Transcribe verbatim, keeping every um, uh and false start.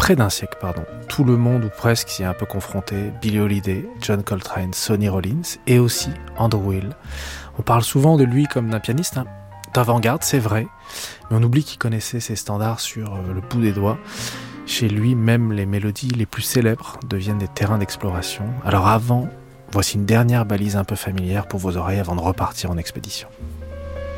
près d'un siècle, pardon. Tout le monde, ou presque, s'y est un peu confronté. Billie Holiday, John Coltrane, Sonny Rollins et aussi Andrew Hill. On parle souvent de lui comme d'un pianiste hein, d'avant-garde, c'est vrai, mais on oublie qu'il connaissait ses standards sur le bout des doigts. Chez lui, même les mélodies les plus célèbres deviennent des terrains d'exploration. Alors avant, voici une dernière balise un peu familière pour vos oreilles avant de repartir en expédition.